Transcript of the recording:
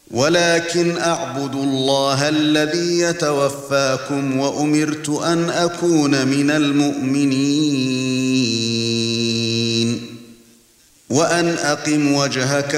ولكن اعبدوا الله الذي يتوفاكم وأمرت أن أكون من المؤمنين وأن أقم وجهك